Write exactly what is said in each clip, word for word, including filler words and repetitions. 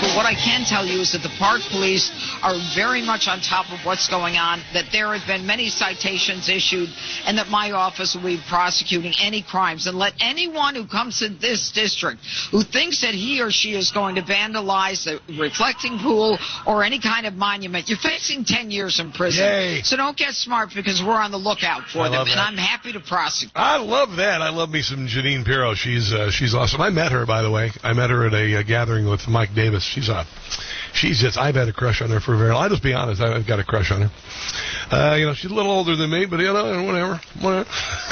But what I can tell you is that the Park Police are very much on top of what's going on, that there have been many citations issued, and that my office will be prosecuting any crimes. And let anyone who comes to this district who thinks that he or she is going to vandalize the reflecting pool or any kind of monument, you're facing ten years in prison. Yay. So don't get smart, because we're on the lookout for I them, love and that. I'm happy to prosecute. I love that. I love me some Janine Pirro. She's uh, she's awesome. I met her, by the way. I met her at a uh, gathering with Mike Davis. She's a, she's just, I've had a crush on her for a very long. I'll just be honest. I've got a crush on her. Uh, you know, she's a little older than me, but you know, whatever, whatever.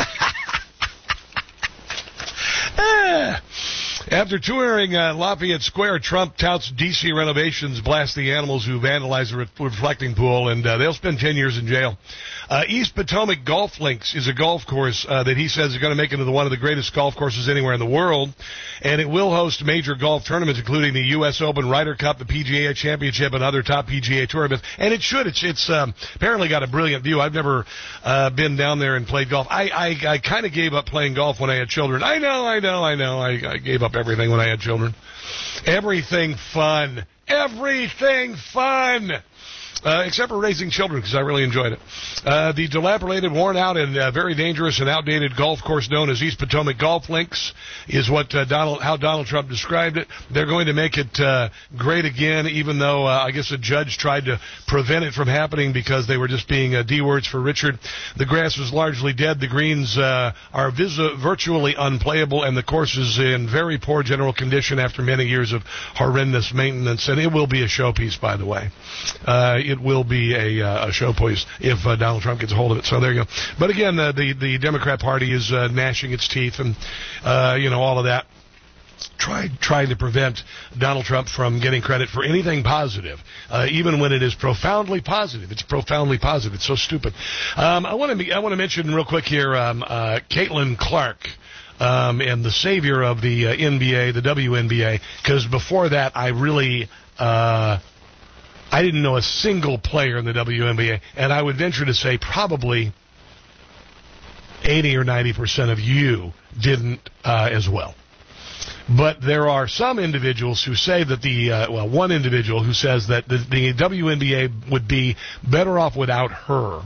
ah. After touring uh, Lafayette Square, Trump touts D C renovations, blast the animals who vandalized the re- reflecting pool, and uh, they'll spend ten years in jail. Uh, East Potomac Golf Links is a golf course uh, that he says is going to make it into one of the greatest golf courses anywhere in the world, and it will host major golf tournaments, including the U S Open, Ryder Cup, the P G A Championship, and other top P G A Tour events. And it should. It's it's um, apparently got a brilliant view. I've never uh, been down there and played golf. I I, I kind of gave up playing golf when I had children. I know, I know, I know. I, I gave up everything when I had children. Everything fun. Everything fun. Uh, except for raising children, because I really enjoyed it. Uh, the dilapidated, worn out, and uh, very dangerous and outdated golf course known as East Potomac Golf Links is what uh, Donald, how Donald Trump described it. They're going to make it uh, great again, even though uh, I guess a judge tried to prevent it from happening because they were just being uh, D-words for Richard. The grass was largely dead. The greens uh, are vis- virtually unplayable, and the course is in very poor general condition after many years of horrendous maintenance. And it will be a showpiece, by the way. Uh, it will be a, uh, a showpiece if uh, Donald Trump gets a hold of it. So there you go. But again, uh, the, the Democrat Party is uh, gnashing its teeth and, uh, you know, all of that. Try, trying to prevent Donald Trump from getting credit for anything positive, uh, even when it is profoundly positive. It's profoundly positive. It's so stupid. Um, I want to I want to mention real quick here um, uh, Caitlin Clark. Um, and the savior of the uh, N B A, the W N B A, because before that I really... Uh, I didn't know a single player in the W N B A, and I would venture to say probably eighty or ninety percent of you didn't uh, as well. But there are some individuals who say that the, uh, well, one individual who says that the, the W N B A would be better off without her.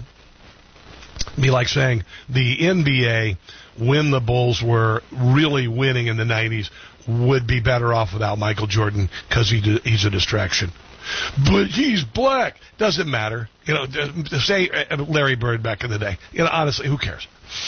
Be like saying the N B A, when the Bulls were really winning in the nineties, would be better off without Michael Jordan because he, he's a distraction. But he's black. Doesn't matter. You know, say Larry Bird back in the day. You know, honestly, who cares?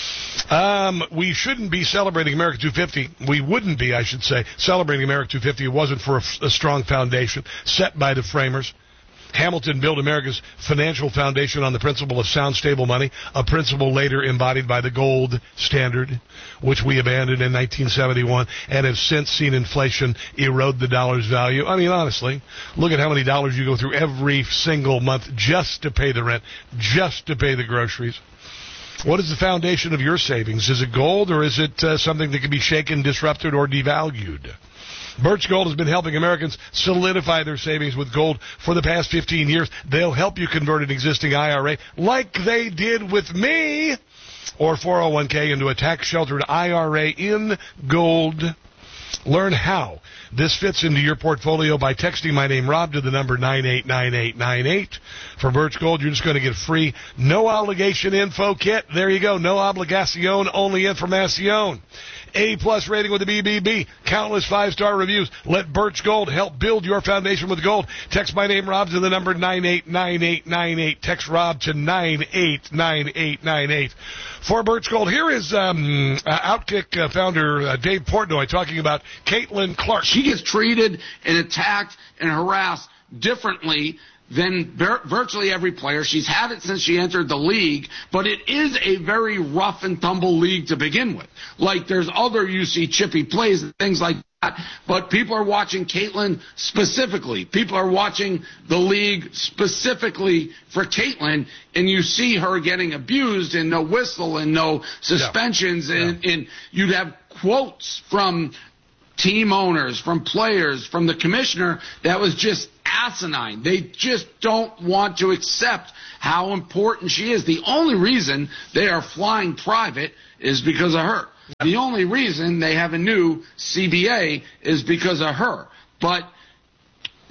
Um, we shouldn't be celebrating America two fifty. We wouldn't be, I should say, celebrating America two fifty. It wasn't for a, a strong foundation set by the framers. Hamilton built America's financial foundation on the principle of sound, stable money, a principle later embodied by the gold standard, which we abandoned in nineteen seventy-one and have since seen inflation erode the dollar's value. I mean, honestly, look at how many dollars you go through every single month just to pay the rent, just to pay the groceries. What is the foundation of your savings? Is it gold, or is it uh, something that can be shaken, disrupted, or devalued? Birch Gold has been helping Americans solidify their savings with gold for the past fifteen years. They'll help you convert an existing I R A like they did with me or four oh one k into a tax-sheltered I R A in gold. Learn how this fits into your portfolio by texting my name, Rob, to the number nine eight nine eight nine eight. For Birch Gold, you're just going to get free, no-obligation info kit. There you go, no obligación, only información. A-plus rating with the B B B. Countless five-star reviews. Let Birch Gold help build your foundation with gold. Text my name, Rob, to the number nine eight nine eight nine eight. Text Rob to nine eight nine eight nine eight. For Birch Gold, here is um, uh, Outkick uh, founder uh, Dave Portnoy talking about Caitlin Clark. She gets treated and attacked and harassed differently than virtually every player. She's had it since she entered the league, but it is a very rough and tumble league to begin with. Like, there's other, you see chippy plays and things like that, but people are watching Caitlin specifically. People are watching the league specifically for Caitlin, and you see her getting abused and no whistle and no suspensions, yeah. and, yeah. and you'd have quotes from team owners, from players, from the commissioner that was just asinine. They just don't want to accept how important she is. The only reason they are flying private is because of her. The only reason they have a new C B A is because of her. But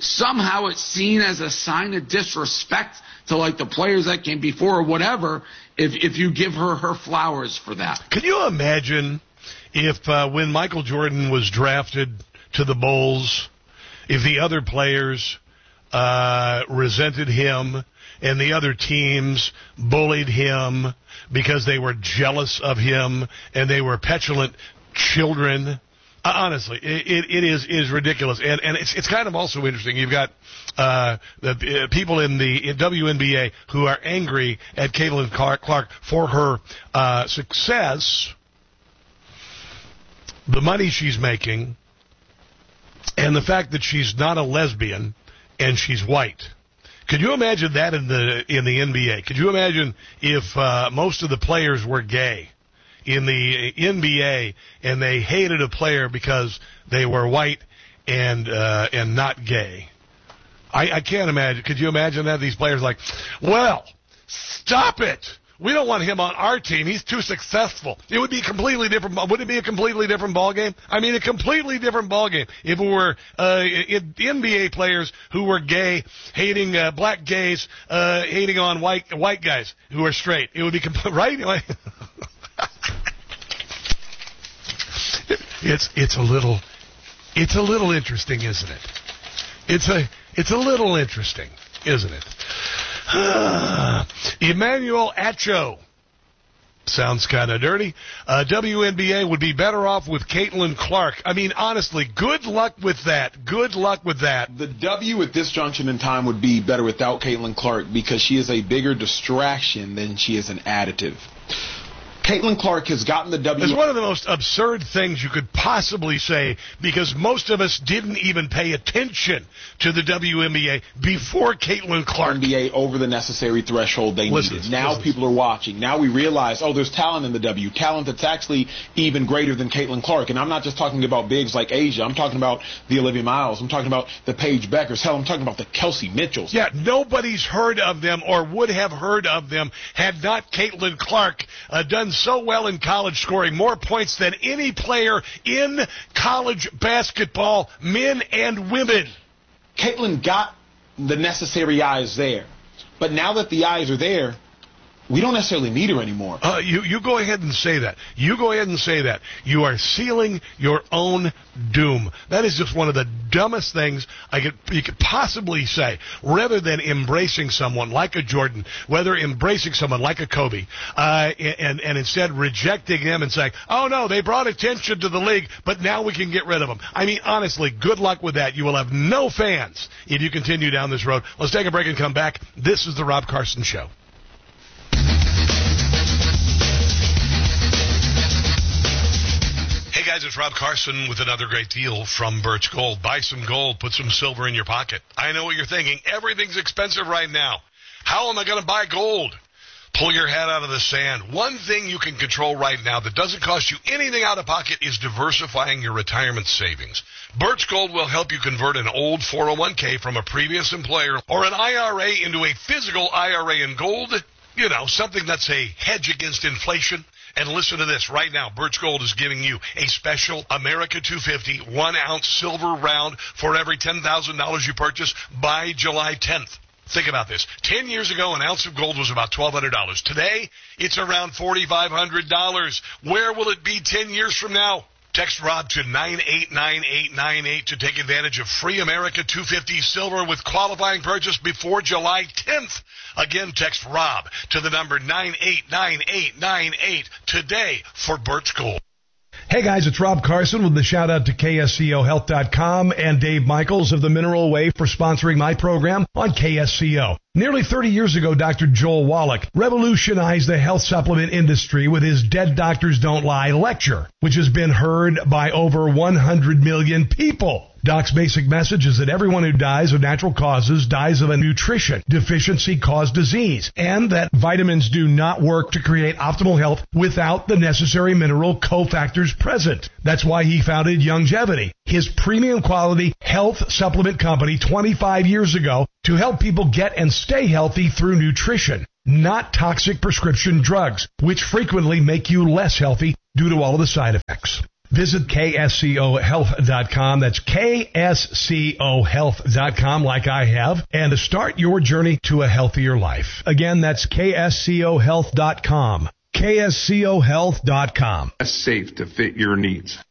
somehow it's seen as a sign of disrespect to like the players that came before or whatever if if you give her her flowers for that. Can you imagine if uh, when Michael Jordan was drafted to the Bulls, if the other players uh, resented him and the other teams bullied him because they were jealous of him and they were petulant children? Uh, honestly, it, it, it is is ridiculous, and and it's it's kind of also interesting. You've got uh, the uh, people in the in W N B A who are angry at Caitlin Clark, Clark for her uh, success, the money she's making, and the fact that she's not a lesbian and she's white. Could you imagine that in the in the N B A? Could you imagine if uh, most of the players were gay in the N B A and they hated a player because they were white and uh, and not gay? I, I can't imagine. Could you imagine that? These players like, well, stop it. We don't want him on our team. He's too successful. It would be a completely different. Would it be a completely different ball game? I mean, a completely different ball game if it were uh, N B A players who were gay, hating uh, black gays, uh, hating on white white guys who are straight. It would be complete, right. It's it's a little it's a little interesting, isn't it? It's a it's a little interesting, isn't it? Emmanuel Acho. Sounds kind of dirty. Uh, W N B A would be better off with Caitlin Clark. I mean, honestly, good luck with that. Good luck with that. The W at this junction in time would be better without Caitlin Clark because she is a bigger distraction than she is an additive. Caitlin Clark has gotten the W. It's one of the most absurd things you could possibly say because most of us didn't even pay attention to the W N B A before Caitlin Clark. N B A over the necessary threshold they listen, needed. Now listen. people are watching. Now we realize, oh, there's talent in the W. Talent that's actually even greater than Caitlin Clark. And I'm not just talking about bigs like Asia. I'm talking about the Olivia Miles. I'm talking about the Paige Beckers. Hell, I'm talking about the Kelsey Mitchells. Yeah, nobody's heard of them or would have heard of them had not Caitlin Clark uh, done so well in college, scoring more points than any player in college basketball, men and women. Caitlin got the necessary eyes there. But now that the eyes are there, we don't necessarily need her anymore. Uh, you, you go ahead and say that. You go ahead and say that. You are sealing your own doom. That is just one of the dumbest things I could you could possibly say. Rather than embracing someone like a Jordan, whether embracing someone like a Kobe, uh, and, and instead rejecting them and saying, oh, no, they brought attention to the league, but now we can get rid of them. I mean, honestly, good luck with that. You will have no fans if you continue down this road. Let's take a break and come back. This is the Rob Carson Show. Hey guys, it's Rob Carson with another great deal from Birch Gold. Buy some gold, put some silver in your pocket. I know what you're thinking. Everything's expensive right now. How am I going to buy gold? Pull your head out of the sand. One thing you can control right now that doesn't cost you anything out of pocket is diversifying your retirement savings. Birch Gold will help you convert an old four oh one k from a previous employer or an I R A into a physical I R A in gold. You know, something that's a hedge against inflation. And listen to this. Right now, Birch Gold is giving you a special America two fifty one-ounce silver round for every ten thousand dollars you purchase by July tenth. Think about this. Ten years ago, an ounce of gold was about twelve hundred dollars. Today, it's around four thousand five hundred dollars. Where will it be ten years from now? Text Rob to nine eight nine eight nine eight to take advantage of free America two fifty silver with qualifying purchase before July tenth. Again, text Rob to the number nine eight nine eight nine eight today for Birch Gold. Hey guys, it's Rob Carson with the shout out to K S C O health dot com and Dave Michaels of the Mineral Way for sponsoring my program on K S C O. Nearly thirty years ago, Doctor Joel Wallach revolutionized the health supplement industry with his Dead Doctors Don't Lie lecture, which has been heard by over one hundred million people. Doc's basic message is that everyone who dies of natural causes dies of a nutrition deficiency caused disease, and that vitamins do not work to create optimal health without the necessary mineral cofactors present. That's why he founded Youngevity, his premium quality health supplement company twenty-five years ago, to help people get and stay healthy through nutrition, not toxic prescription drugs, which frequently make you less healthy due to all of the side effects. Visit K S C O health dot com. That's K S C O health dot com, like I have, and start your journey to a healthier life. Again, that's K S C O health dot com. K S C O health dot com. Safe to fit your needs.